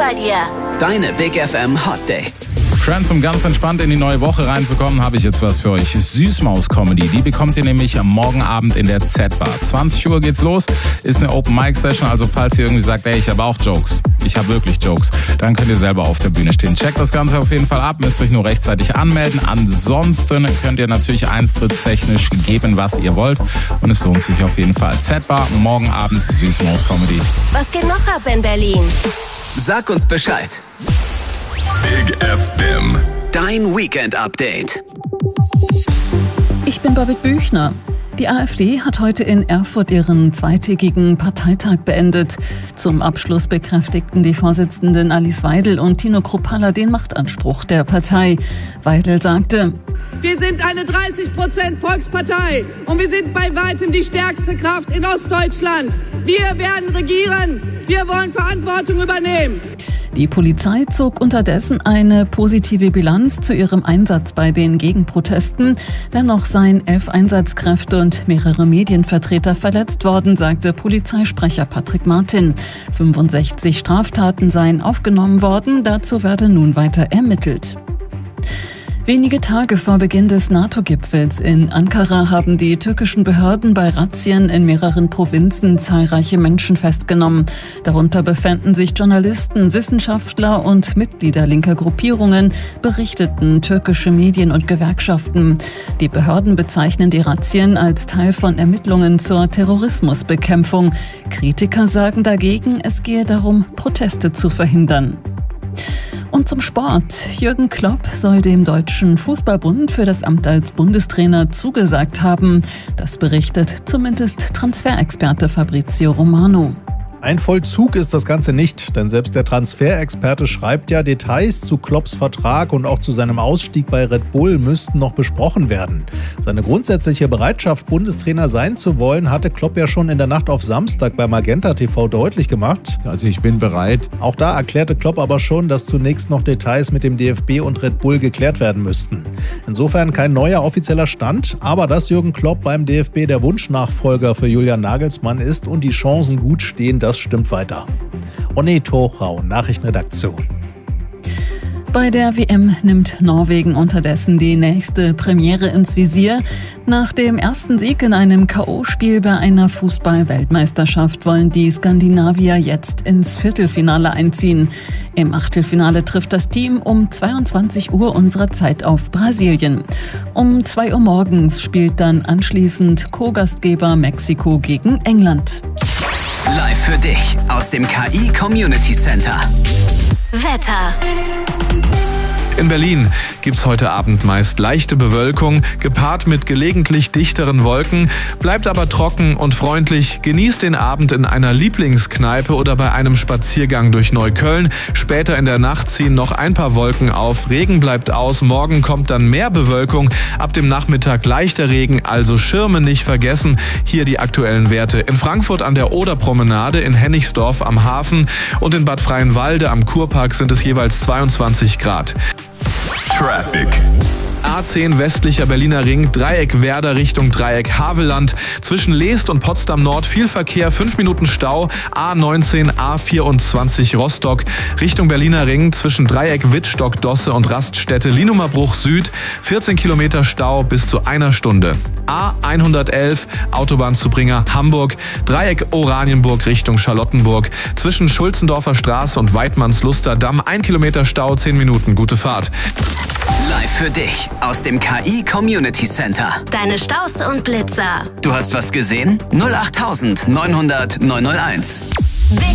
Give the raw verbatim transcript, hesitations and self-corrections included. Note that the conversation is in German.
bei dir. Deine Big F M Hot Dates. Friends, um ganz entspannt in die neue Woche reinzukommen, habe ich jetzt was für euch. Süßmaus-Comedy, die bekommt ihr nämlich am morgen Abend in der Z-Bar. zwanzig Uhr geht's los, ist eine Open-Mic-Session, also falls ihr irgendwie sagt, ey, ich habe auch Jokes, ich habe wirklich Jokes, dann könnt ihr selber auf der Bühne stehen. Checkt das Ganze auf jeden Fall ab, müsst euch nur rechtzeitig anmelden. Ansonsten könnt ihr natürlich eintrittstechnisch geben, was ihr wollt. Und es lohnt sich auf jeden Fall. Z-Bar, morgen Abend Süßmaus-Comedy. Was geht noch ab in Berlin? Sag uns Bescheid. Big F M. Dein Weekend-Update. Ich bin Babette Büchner. Die AfD hat heute in Erfurt ihren zweitägigen Parteitag beendet. Zum Abschluss bekräftigten die Vorsitzenden Alice Weidel und Tino Kruppalla den Machtanspruch der Partei. Weidel sagte: Wir sind eine dreißig Prozent Volkspartei und wir sind bei weitem die stärkste Kraft in Ostdeutschland. Wir werden regieren. Wir wollen Verantwortung übernehmen. Die Polizei zog unterdessen eine positive Bilanz zu ihrem Einsatz bei den Gegenprotesten. Dennoch seien elf Einsatzkräfte und mehrere Medienvertreter verletzt worden, sagte Polizeisprecher Patrick Martin. fünfundsechzig Straftaten seien aufgenommen worden, dazu werde nun weiter ermittelt. Wenige Tage vor Beginn des NATO-Gipfels in Ankara haben die türkischen Behörden bei Razzien in mehreren Provinzen zahlreiche Menschen festgenommen. Darunter befänden sich Journalisten, Wissenschaftler und Mitglieder linker Gruppierungen, berichteten türkische Medien und Gewerkschaften. Die Behörden bezeichnen die Razzien als Teil von Ermittlungen zur Terrorismusbekämpfung. Kritiker sagen dagegen, es gehe darum, Proteste zu verhindern. Und zum Sport. Jürgen Klopp soll dem Deutschen Fußballbund für das Amt als Bundestrainer zugesagt haben. Das berichtet zumindest Transferexperte Fabrizio Romano. Ein Vollzug ist das Ganze nicht, denn selbst der Transferexperte schreibt ja, Details zu Klopps Vertrag und auch zu seinem Ausstieg bei Red Bull müssten noch besprochen werden. Seine grundsätzliche Bereitschaft, Bundestrainer sein zu wollen, hatte Klopp ja schon in der Nacht auf Samstag bei Magenta T V deutlich gemacht. Also ich bin bereit. Auch da erklärte Klopp aber schon, dass zunächst noch Details mit dem D F B und Red Bull geklärt werden müssten. Insofern kein neuer offizieller Stand, aber dass Jürgen Klopp beim D F B der Wunschnachfolger für Julian Nagelsmann ist und die Chancen gut stehen, das stimmt weiter. Onne Tochau, Nachrichtenredaktion. Bei der W M nimmt Norwegen unterdessen die nächste Premiere ins Visier. Nach dem ersten Sieg in einem K O-Spiel bei einer Fußball-Weltmeisterschaft wollen die Skandinavier jetzt ins Viertelfinale einziehen. Im Achtelfinale trifft das Team um zweiundzwanzig Uhr unserer Zeit auf Brasilien. Um zwei Uhr morgens spielt dann anschließend Co-Gastgeber Mexiko gegen England. Live für dich aus dem K I Community Center. Wetter. In Berlin gibt's heute Abend meist leichte Bewölkung, gepaart mit gelegentlich dichteren Wolken, bleibt aber trocken und freundlich. Genießt den Abend in einer Lieblingskneipe oder bei einem Spaziergang durch Neukölln. Später in der Nacht ziehen noch ein paar Wolken auf, Regen bleibt aus, morgen kommt dann mehr Bewölkung, ab dem Nachmittag leichter Regen, also Schirme nicht vergessen. Hier die aktuellen Werte: in Frankfurt an der Oderpromenade, in Hennigsdorf am Hafen und in Bad Freienwalde am Kurpark sind es jeweils zweiundzwanzig Grad. Traffic. A zehn westlicher Berliner Ring, Dreieck Werder Richtung Dreieck Havelland. Zwischen Leest und Potsdam Nord viel Verkehr, fünf Minuten Stau. A neunzehn, A vierundzwanzig Rostock Richtung Berliner Ring zwischen Dreieck Wittstock, Dosse und Raststätte Lienumerbruch Süd. vierzehn Kilometer Stau bis zu einer Stunde. A hundertelf, Autobahnzubringer Hamburg, Dreieck Oranienburg Richtung Charlottenburg. Zwischen Schulzendorfer Straße und Weidmannsluster Damm ein Kilometer Stau, zehn Minuten, gute Fahrt. Live für dich aus dem K I Community Center. Deine Staus und Blitzer. Du hast was gesehen? null acht neunhundert neunhunderteins.